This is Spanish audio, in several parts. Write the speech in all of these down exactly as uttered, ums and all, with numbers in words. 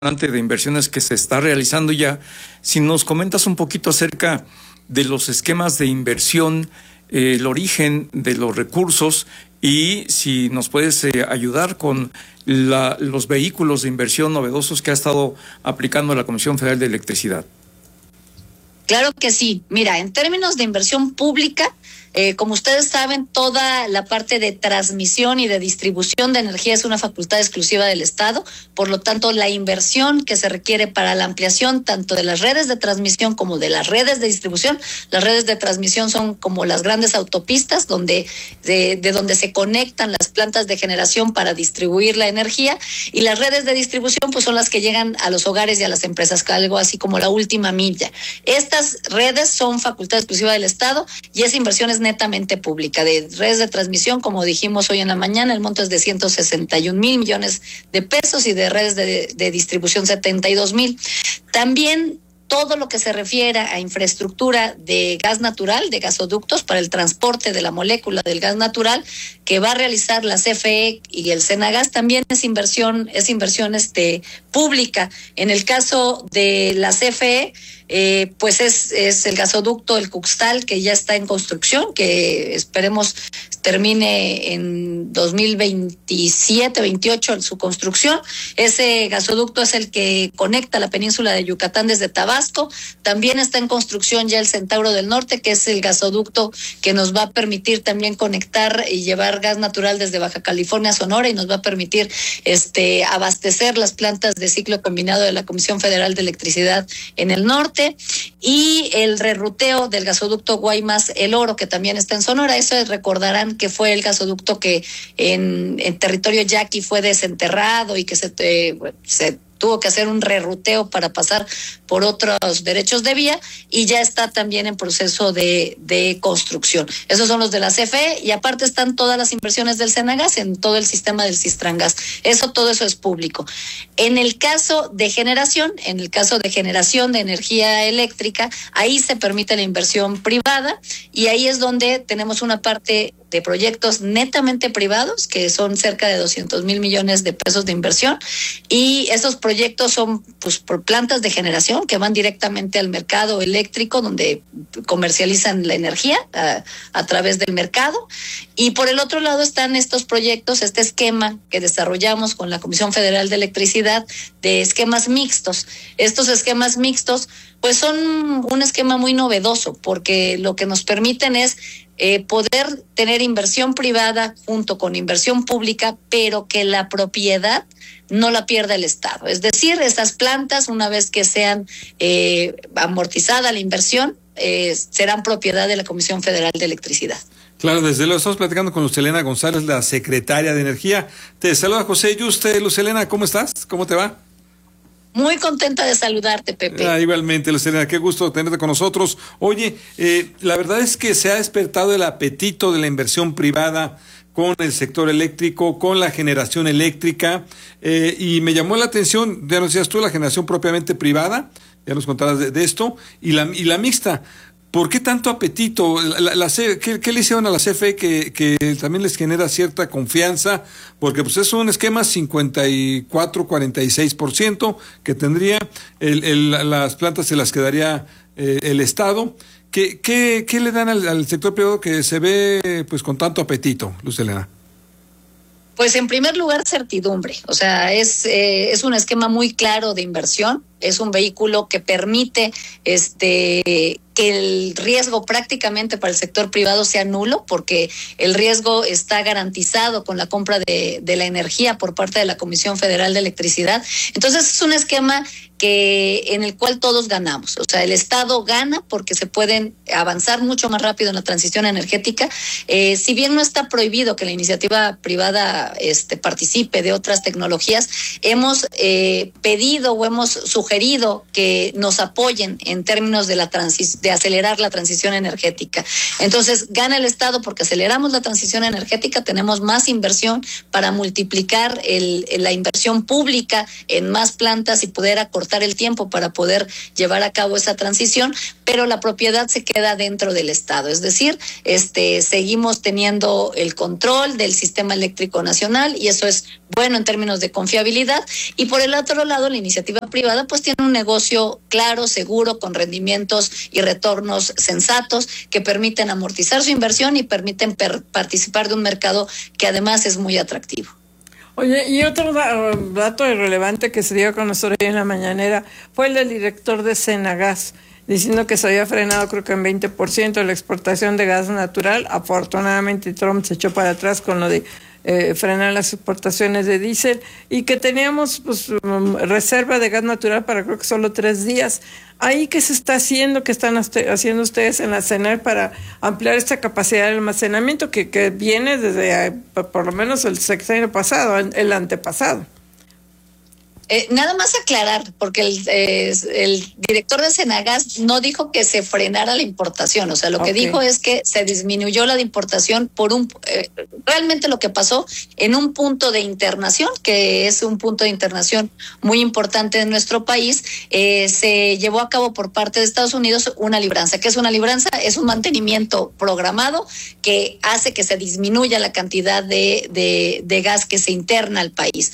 de inversiones que se está realizando ya. Si nos comentas un poquito acerca de los esquemas de inversión, eh, el origen de los recursos y si nos puedes eh, ayudar con la, los vehículos de inversión novedosos que ha estado aplicando la Comisión Federal de Electricidad. Claro que sí. Mira, en términos de inversión pública, Eh, como ustedes saben, toda la parte de transmisión y de distribución de energía es una facultad exclusiva del Estado. Por lo tanto, la inversión que se requiere para la ampliación tanto de las redes de transmisión como de las redes de distribución, las redes de transmisión son como las grandes autopistas donde de, de donde se conectan las plantas de generación para distribuir la energía, y las redes de distribución pues son las que llegan a los hogares y a las empresas, algo así como la última milla. Estas redes son facultad exclusiva del Estado y esa inversión es netamente pública. De redes de transmisión, como dijimos hoy en la mañana, el monto es de ciento sesenta y un mil millones de pesos y de redes de, de distribución setenta y dos mil. También todo lo que se refiere a infraestructura de gas natural, de gasoductos para el transporte de la molécula del gas natural que va a realizar la C F E y el Senagas, también es inversión, es inversión este, pública. En el caso de la C F E, Eh, pues es, es el gasoducto, el Cuxtal, que ya está en construcción, que esperemos termine en dos mil veintisiete, veintiocho su construcción. Ese gasoducto es el que conecta la península de Yucatán desde Tabasco. También está en construcción ya el Centauro del Norte, que es el gasoducto que nos va a permitir también conectar y llevar gas natural desde Baja California a Sonora, y nos va a permitir este abastecer las plantas de ciclo combinado de la Comisión Federal de Electricidad en el norte. Y el reruteo del gasoducto Guaymas El Oro, que también está en Sonora. Eso recordarán que fue el gasoducto que en, en territorio yaqui fue desenterrado y que se, eh, se tuvo que hacer un reruteo para pasar por otros derechos de vía, y ya está también en proceso de, de construcción. Esos son los de la C F E, y aparte están todas las inversiones del Senagas en todo el sistema del Cistrangas. Eso, todo eso es público. En el caso de generación, en el caso de generación de energía eléctrica, ahí se permite la inversión privada, y ahí es donde tenemos una parte de proyectos netamente privados, que son cerca de doscientos mil millones de pesos de inversión, y esos proyectos son pues por plantas de generación que van directamente al mercado eléctrico, donde comercializan la energía a, a través del mercado. Y por el otro lado están estos proyectos, este esquema que desarrollamos con la Comisión Federal de Electricidad de esquemas mixtos. Estos esquemas mixtos pues son un esquema muy novedoso, porque lo que nos permiten es eh, poder tener inversión privada junto con inversión pública, pero que la propiedad no la pierda el Estado. Es decir, esas plantas, una vez que sean eh, amortizada la inversión, eh, serán propiedad de la Comisión Federal de Electricidad. Claro, desde luego estamos platicando con Lucelena González, la secretaria de Energía. Te saluda José Yuste. Lucelena, ¿cómo estás? ¿Cómo te va? Muy contenta de saludarte, Pepe. Ah, igualmente, Lucelena, qué gusto tenerte con nosotros. Oye, eh, la verdad es que se ha despertado el apetito de la inversión privada con el sector eléctrico, con la generación eléctrica, eh, y me llamó la atención, ya nos decías tú, la generación propiamente privada, ya nos contarás de, de esto, y la, y la mixta. ¿Por qué tanto apetito? La, la, la, ¿qué, ¿Qué le hicieron a la C F E que, que también les genera cierta confianza? Porque pues es un esquema cincuenta y cuatro, cuarenta y seis por ciento que tendría, el, el, las plantas se las quedaría eh, el Estado. ¿Qué, qué, qué le dan al, al sector privado que se ve pues con tanto apetito, Lucelena? Pues en primer lugar, certidumbre. O sea, es, eh, es un esquema muy claro de inversión. Es un vehículo que permite este que el riesgo prácticamente para el sector privado sea nulo, porque el riesgo está garantizado con la compra de, de la energía por parte de la Comisión Federal de Electricidad. Entonces es un esquema que en el cual todos ganamos. O sea, el Estado gana porque se pueden avanzar mucho más rápido en la transición energética. Eh, si bien no está prohibido que la iniciativa privada este, participe de otras tecnologías, hemos eh, pedido o hemos sugerido sugerido que nos apoyen en términos de la transi- de acelerar la transición energética. Entonces, gana el Estado porque aceleramos la transición energética, tenemos más inversión para multiplicar el, la inversión pública en más plantas y poder acortar el tiempo para poder llevar a cabo esa transición, pero la propiedad se queda dentro del Estado. Es decir, este, seguimos teniendo el control del sistema eléctrico nacional y eso es bueno en términos de confiabilidad. Y por el otro lado, la iniciativa privada pues tiene un negocio claro, seguro, con rendimientos y retornos sensatos que permiten amortizar su inversión y permiten per- participar de un mercado que además es muy atractivo. Oye, y otro da- dato irrelevante que se dio a conocer hoy en la mañanera fue el del director de Senagas, diciendo que se había frenado creo que en veinte por ciento la exportación de gas natural. Afortunadamente Trump se echó para atrás con lo de eh, frenar las exportaciones de diésel y que teníamos pues um, reserva de gas natural para creo que solo tres días. ¿Ahí qué se está haciendo, qué están haciendo ustedes en la CENER para ampliar esta capacidad de almacenamiento que, que viene desde eh, por lo menos el sexenio pasado, el antepasado? Eh, nada más aclarar, porque el, eh, el director de Senagas no dijo que se frenara la importación, o sea, lo que okay. dijo es que se disminuyó la de importación por un... Eh, realmente lo que pasó en un punto de internación, que es un punto de internación muy importante en nuestro país, eh, se llevó a cabo por parte de Estados Unidos una libranza. ¿Qué es una libranza? Es un mantenimiento programado que hace que se disminuya la cantidad de, de, de gas que se interna al país.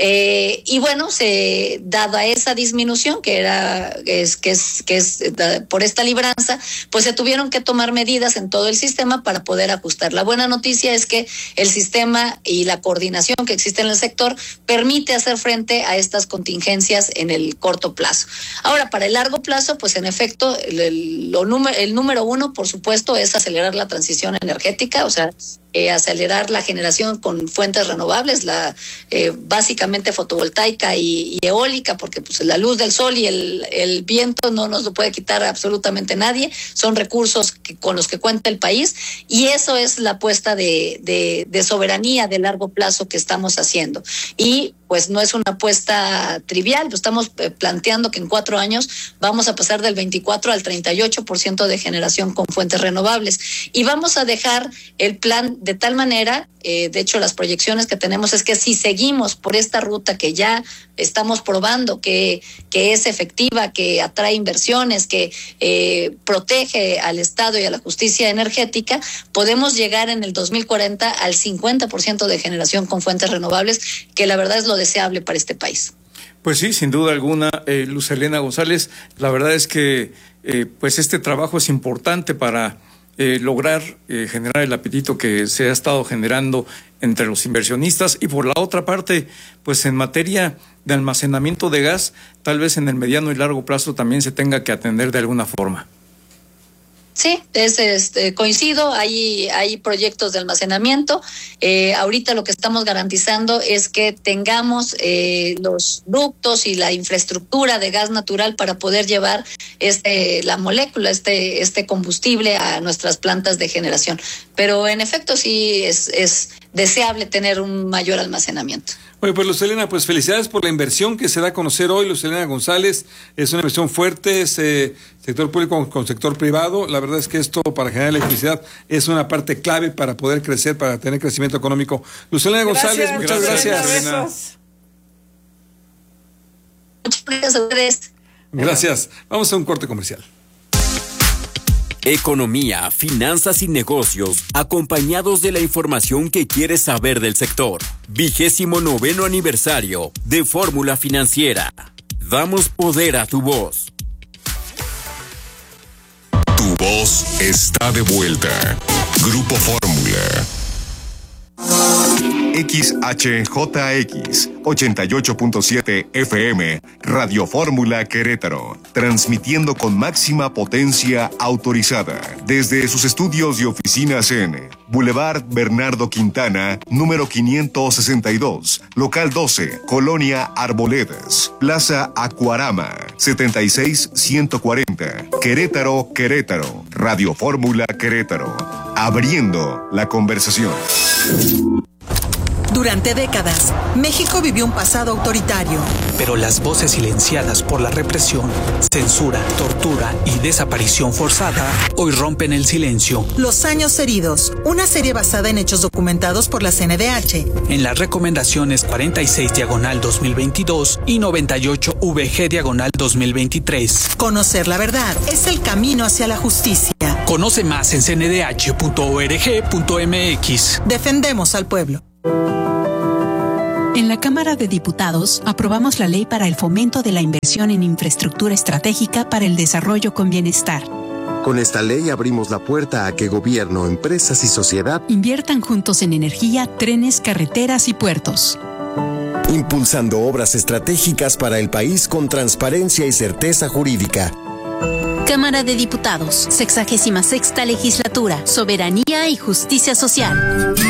Eh, y bueno, se Eh, dada esa disminución que era es, que es que es da, por esta libranza, pues se tuvieron que tomar medidas en todo el sistema para poder ajustar. La buena noticia es que el sistema y la coordinación que existe en el sector permite hacer frente a estas contingencias en el corto plazo. Ahora, para el largo plazo, pues en efecto, el, el, lo número, el número uno, por supuesto, es acelerar la transición energética, o sea, Eh, acelerar la generación con fuentes renovables, la eh, básicamente fotovoltaica y, y eólica, porque pues la luz del sol y el, el viento no nos lo puede quitar absolutamente nadie, son recursos que, con los que cuenta el país, y eso es la apuesta de, de, de soberanía de largo plazo que estamos haciendo. Y pues no es una apuesta trivial, pues estamos planteando que en cuatro años vamos a pasar del veinticuatro al treinta y ocho por ciento de generación con fuentes renovables, y vamos a dejar el plan de tal manera, eh, de hecho las proyecciones que tenemos es que si seguimos por esta ruta que ya estamos probando que, que es efectiva, que atrae inversiones, que eh, protege al Estado y a la justicia energética, podemos llegar en el dos mil cuarenta al cincuenta por ciento de generación con fuentes renovables, que la verdad es lo deseable para este país. Pues sí, sin duda alguna, eh, Luz Helena González, la verdad es que eh, pues este trabajo es importante para eh, lograr eh, generar el apetito que se ha estado generando entre los inversionistas, y por la otra parte, pues en materia de almacenamiento de gas, tal vez en el mediano y largo plazo también se tenga que atender de alguna forma. Sí, es, este, coincido, hay, hay proyectos de almacenamiento. Eh, ahorita lo que estamos garantizando es que tengamos eh, los ductos y la infraestructura de gas natural para poder llevar este, la molécula, este, este combustible a nuestras plantas de generación. Pero en efecto sí es, es deseable tener un mayor almacenamiento. Oye, pues Luz Helena, pues felicidades por la inversión que se da a conocer hoy. Luz Helena González, es una inversión fuerte, es eh, sector público con, con sector privado. La verdad es que esto para generar electricidad es una parte clave para poder crecer, para tener crecimiento económico. Luz Helena González, muchas gracias. Gracias. Muchas gracias a ustedes. Gracias. Vamos a un corte comercial. Economía, finanzas y negocios, acompañados de la información que quieres saber del sector. Vigésimo noveno aniversario de Fórmula Financiera. Damos poder a tu voz. Tu voz está de vuelta. Grupo Fórmula. X H J X ochenta y ocho punto siete F M, Radio Fórmula Querétaro, transmitiendo con máxima potencia autorizada desde sus estudios y oficinas en Boulevard Bernardo Quintana, número quinientos sesenta y dos, local doce, Colonia Arboledas, Plaza Acuarama, setenta y seis ciento cuarenta, Querétaro, Querétaro, Radio Fórmula Querétaro, abriendo la conversación. Durante décadas, México vivió un pasado autoritario. Pero las voces silenciadas por la represión, censura, tortura y desaparición forzada hoy rompen el silencio. Los años heridos, una serie basada en hechos documentados por la C N D H. En las recomendaciones cuarenta y seis diagonal dos mil veintidós y noventa y ocho V G diagonal dos mil veintitrés. Conocer la verdad es el camino hacia la justicia. Conoce más en c n d h punto org punto m x. Defendemos al pueblo. En la Cámara de Diputados aprobamos la ley para el fomento de la inversión en infraestructura estratégica para el desarrollo con bienestar. Con esta ley abrimos la puerta a que gobierno, empresas y sociedad inviertan juntos en energía, trenes, carreteras y puertos. Impulsando obras estratégicas para el país con transparencia y certeza jurídica. Cámara de Diputados, sexagésima sexta legislatura, soberanía y justicia social.